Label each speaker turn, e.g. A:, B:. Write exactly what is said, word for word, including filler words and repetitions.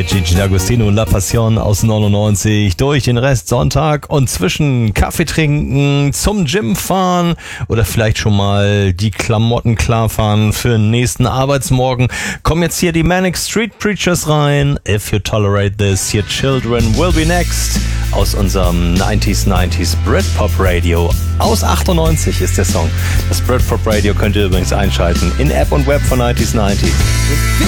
A: Gigi D'Agostino und La Passion aus neunundneunzig durch den Rest Sonntag und zwischen Kaffee trinken, zum Gym fahren oder vielleicht schon mal die Klamotten klarfahren für den nächsten Arbeitsmorgen. Kommen jetzt hier die Manic Street Preachers rein. If you tolerate this, your children will be next. Aus unserem neunziger neunzig Britpop Radio. Aus achtundneunzig ist der Song. Das Britpop Radio könnt ihr übrigens einschalten in App und Web von neunziger neunzig.